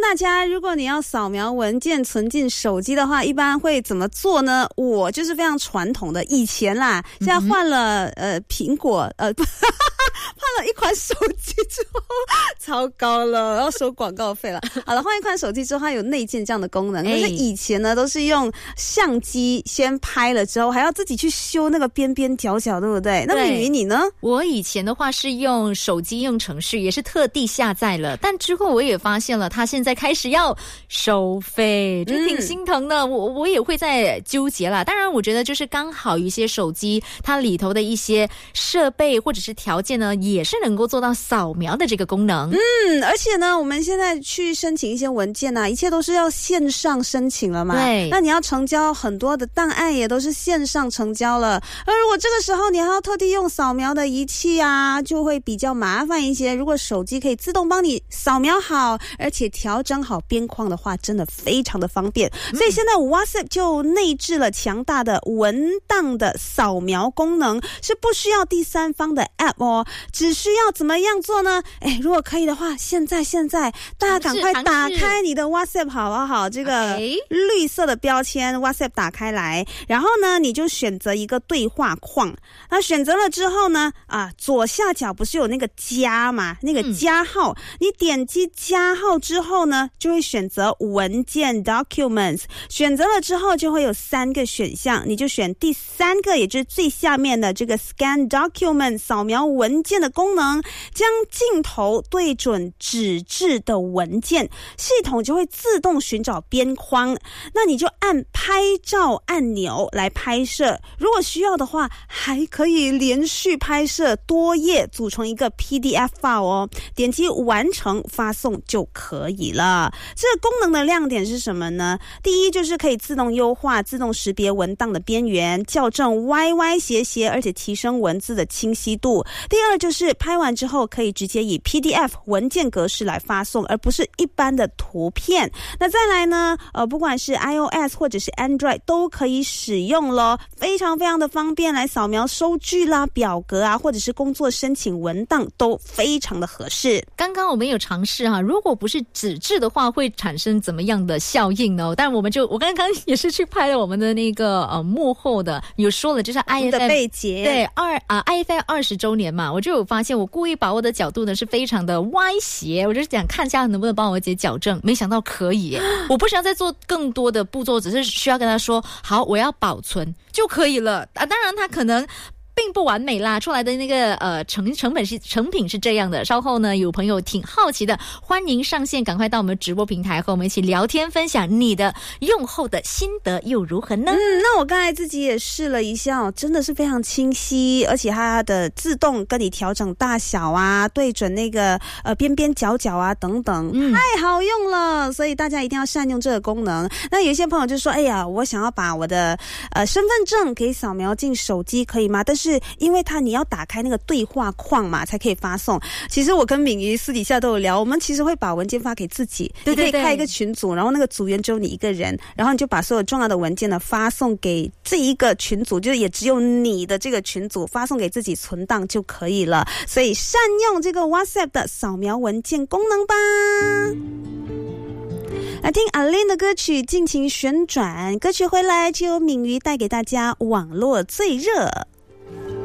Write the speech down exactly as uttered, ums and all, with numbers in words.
问大家，如果你要扫描文件存进手机的话，一般会怎么做呢？我就是非常传统的，以前啦，现在换了、嗯、呃苹果呃不换了一款手机之后，超高了，要收广告费了。好了，换一款手机之后，它有内建这样的功能。可是以前呢，都是用相机先拍了之后，还要自己去修那个边边角角，对不对？那敏瑜你呢？ 我以前的话是用手机用程序，也是特地下载了，但之后我也发现了，它现在开始要收费，就挺心疼的。嗯、我我也会在纠结啦。当然，我觉得就是刚好有一些手机，它里头的一些设备或者是条件呢，也是能够做到扫描的这个功能。 嗯，而且呢，我们现在去申请一些文件啊，一切都是要线上申请了嘛。 对， 那你要成交很多的档案也都是线上成交了。而如果这个时候你还要特地用扫描的仪器啊，就会比较麻烦一些。如果手机可以自动帮你扫描好，而且调整好边框的话，真的非常的方便。嗯、所以现在 WhatsApp 就内置了强大的文档的扫描功能，是不需要第三方的 App 哦，只需要怎么样做呢？哎，如果可以的话，现在现在大家赶快打开你的 WhatsApp 好不好？这个绿色的标签 WhatsApp 打开来，然后呢，你就选择一个对话框。那选择了之后呢，啊，左下角不是有那个加嘛？那个加号，嗯、你点击加号之后呢，就会选择文件 Documents。选择了之后就会有三个选项，你就选第三个，也就是最下面的这个 Scan Document 扫描文件的功能，将镜头对准纸质的文件，系统就会自动寻找边框，那你就按拍照按钮来拍摄。如果需要的话，还可以连续拍摄多页组成一个 P D F file 哦，点击完成发送就可以了。这个功能的亮点是什么呢？第一就是可以自动优化、自动识别文档的边缘，校正歪歪斜斜，而且提升文字的清晰度。第二就是拍完之后可以直接以 P D F 文件格式来发送，而不是一般的图片。那再来呢，呃，不管是 iOS 或者是 Android 都可以使用咯，非常非常的方便，来扫描收据啦、表格啊，或者是工作申请文档都非常的合适。 刚刚我们有尝试哈、啊，如果不是纸质的话，会产生怎么样的效应呢？但我们就我刚刚也是去拍了我们的那个呃幕后的，有说了就是 I F M 的背节， 对二啊 I F M 二十周年嘛，我就有发现我故意把我的角度呢是非常的歪斜，我就想看一下能不能帮我姐矫正，没想到可以耶。我不需要再做更多的步骤，只是需要跟他说好我要保存就可以了啊。当然他可能并不完美啦，出来的那个呃成成本是成品是这样的。稍后呢，有朋友挺好奇的，欢迎上线，赶快到我们直播平台和我们一起聊天，分享你的用后的心得又如何呢？ 嗯，那我刚才自己也试了一下哦，真的是非常清晰，而且它的自动跟你调整大小啊，对准那个呃边边角角啊等等，嗯、太好用了，所以大家一定要善用这个功能。那有一些朋友就说，哎呀，我想要把我的呃身份证给扫描进手机，可以吗？但是是因为它你要打开那个对话框嘛，才可以发送。其实我跟敏瑜私底下都有聊，我们其实会把文件发给自己，对对对，你可以开一个群组，然后那个组员只有你一个人，然后你就把所有重要的文件呢发送给这一个群组，就也只有你的这个群组发送给自己存档就可以了。所以善用这个 WhatsApp 的扫描文件功能吧。来听阿玲的歌曲，尽情旋转。歌曲回来就由敏瑜带给大家网络最热。